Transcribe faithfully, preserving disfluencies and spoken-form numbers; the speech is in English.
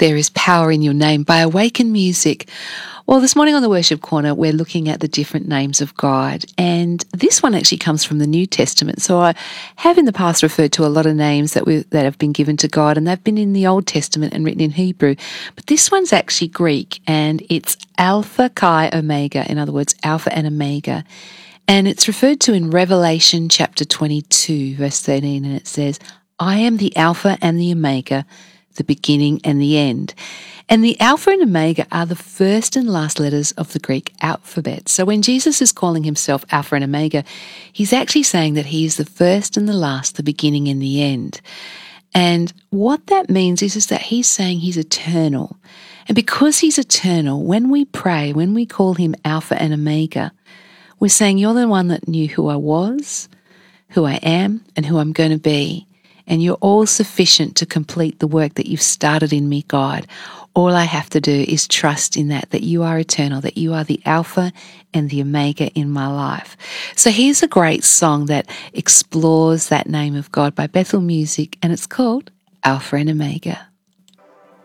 There is Power in Your Name by Awaken Music. Well, this morning on the Worship Corner, we're looking at the different names of God. And this one actually comes from the New Testament. So I have in the past referred to a lot of names that we that have been given to God, and they've been in the Old Testament and written in Hebrew. But this one's actually Greek, and it's Alpha Chi Omega. In other words, Alpha and Omega. And it's referred to in Revelation chapter twenty-two, verse thirteen, and it says, I am the Alpha and the Omega, the beginning and the end. And the Alpha and Omega are the first and last letters of the Greek alphabet. So when Jesus is calling himself Alpha and Omega, he's actually saying that he is the first and the last, the beginning and the end. And what that means is, is that he's saying he's eternal. And because he's eternal, when we pray, when we call him Alpha and Omega, we're saying you're the one that knew who I was, who I am, and who I'm going to be. And you're all sufficient to complete the work that you've started in me, God. All I have to do is trust in that, that you are eternal, that you are the Alpha and the Omega in my life. So here's a great song that explores that name of God by Bethel Music, and it's called Alpha and Omega.